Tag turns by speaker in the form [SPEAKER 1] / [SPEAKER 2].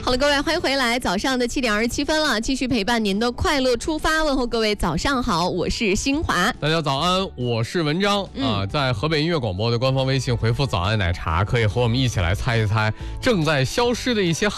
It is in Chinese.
[SPEAKER 1] 好了，各位欢迎回来，早上的7点27分了，继续陪伴您的快乐出发，问候各位早上好，我是新华。
[SPEAKER 2] 大家早安，我是文章在河北音乐广播的官方微信回复早安奶茶，可以和我们一起来猜一猜正在消失的一些